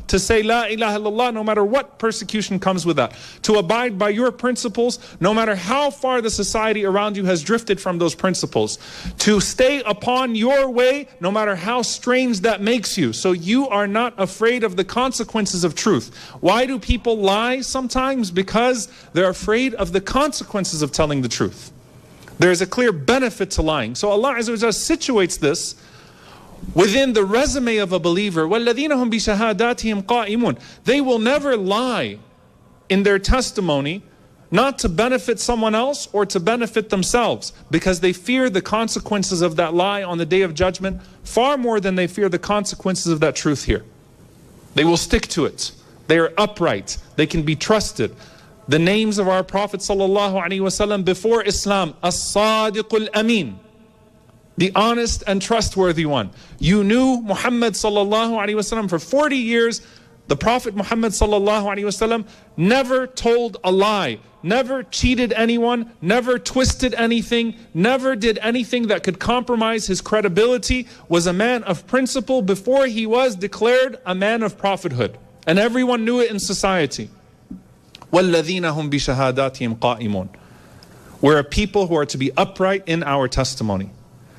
to say La ilaha illallah no matter what persecution comes with that, to abide by your principles no matter how far the society around you has drifted from those principles, to stay upon your way no matter how strange that makes you, so you are not afraid of the consequences of truth. Why do people lie sometimes? Because they're afraid of the consequences of telling the truth. There's a clear benefit to lying. So Allah Azza wa Jalla situates this within the resume of a believer. وَالَّذِينَ هُمْ بِشَهَادَاتِهِمْ قَائِمُونَ. They will never lie in their testimony, not to benefit someone else or to benefit themselves, because they fear the consequences of that lie on the Day of Judgment far more than they fear the consequences of that truth here. They will stick to it. They are upright. They can be trusted. The names of our Prophet ﷺ before Islam: As-Sadiqul Amin, the honest and trustworthy one. You knew Muhammad ﷺ for 40 years. The Prophet Muhammad ﷺ never told a lie, never cheated anyone, never twisted anything, never did anything that could compromise his credibility, was a man of principle before he was declared a man of prophethood. And everyone knew it in society. وَالَّذِينَ هُمْ بِشَهَادَاتِهِمْ قَائِمُونَ. We're a people who are to be upright in our testimony.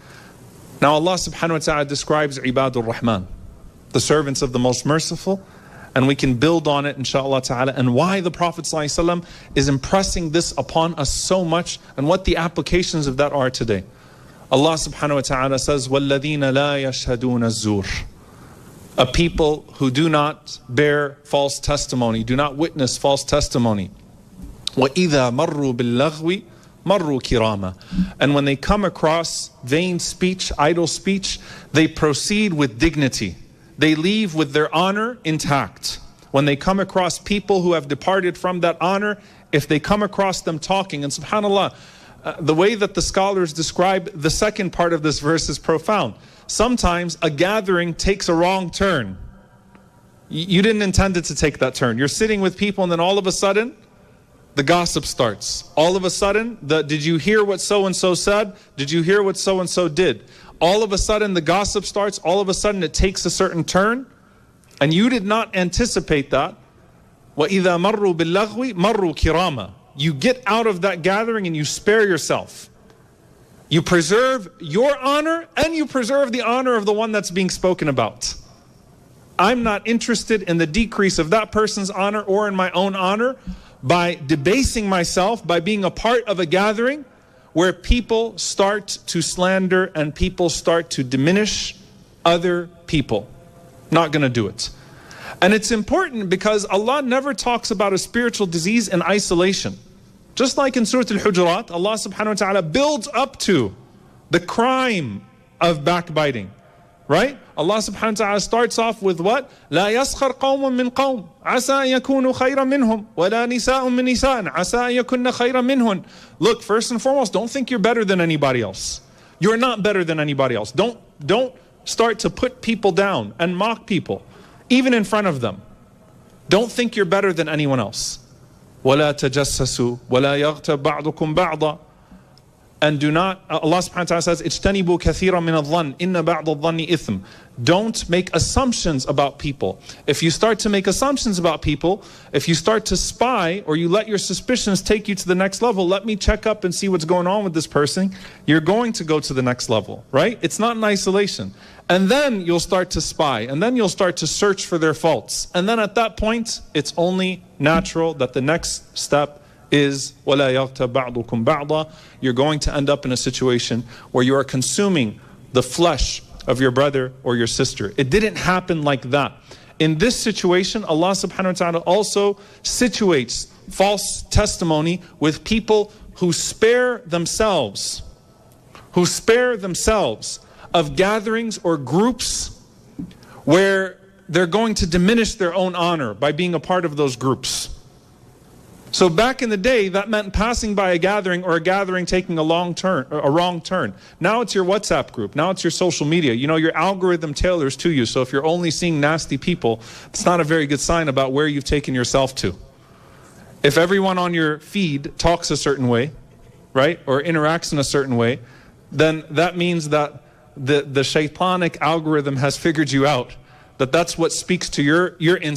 Now Allah subhanahu wa ta'ala describes Ibadur Rahman, the servants of the Most Merciful, and we can build on it inshaAllah ta'ala, and why the Prophet ﷺ is impressing this upon us so much, and what the applications of that are today. Allah subhanahu wa ta'ala says, وَالَّذِينَ لَا يَشْهَدُونَ الزُّورِ. A people who do not bear false testimony, do not witness false testimony. وَإِذَا مَرُّوا بِاللَّغْوِ مَرُّوا كِرَامًا. And when they come across vain speech, idle speech, they proceed with dignity. They leave with their honor intact. When they come across people who have departed from that honor, if they come across them talking, and subhanAllah, the way that the scholars describe the second part of this verse is profound. Sometimes a gathering takes a wrong turn. You didn't intend it to take that turn. You're sitting with people and then all of a sudden, the gossip starts. All of a sudden, did you hear what so-and-so said? Did you hear what so-and-so did? All of a sudden, the gossip starts. All of a sudden, it takes a certain turn. And you did not anticipate that. وَإِذَا مَرُّوا بِاللَّغْوِ مَرُّوا كِرَامًا. You get out of that gathering and you spare yourself. You preserve your honor and you preserve the honor of the one that's being spoken about. I'm not interested in the decrease of that person's honor or in my own honor by debasing myself, by being a part of a gathering where people start to slander and people start to diminish other people. Not going to do it. And it's important because Allah never talks about a spiritual disease in isolation. Just like in Surah Al-Hujurat, Allah subhanahu wa ta'ala builds up to the crime of backbiting. Right? Allah subhanahu wa ta'ala starts off with what? لا يسخر قوم من قوم عسى أن يكونوا خيرا منهم ولا نساء من نساء عسى أن يكن خيرا منهن. Look, first and foremost, don't think you're better than anybody else. You're not better than anybody else. Don't start to put people down and mock people, even in front of them. Don't think you're better than anyone else. وَلَا تَجَسَّسُوا وَلَا يَغْتَبْ بَعْضُكُمْ بَعْضًا. And do not, Allah subhanahu wa ta'ala says, اجتنبوا كثيرا من الظن إن بعض الظن إثم. Don't make assumptions about people. If you start to make assumptions about people, if you start to spy or you let your suspicions take you to the next level, let me check up and see what's going on with this person, you're going to go to the next level, right? It's not in isolation. And then you'll start to spy, and then you'll start to search for their faults. And then at that point, it's only natural that the next step is وَلَا يَغْتَبْ بَعْضُكُمْ بَعْضًا. You're going to end up in a situation where you are consuming the flesh of your brother or your sister. It didn't happen like that. In this situation, Allah subhanahu wa ta'ala also situates false testimony with people who spare themselves of gatherings or groups where they're going to diminish their own honor by being a part of those groups. So back in the day, that meant passing by a gathering or a gathering taking a wrong turn. Now it's your WhatsApp group. Now it's your social media. You know, your algorithm tailors to you. So if you're only seeing nasty people, it's not a very good sign about where you've taken yourself to. If everyone on your feed talks a certain way, right, or interacts in a certain way, then that means that the shaitanic algorithm has figured you out. That's what speaks to your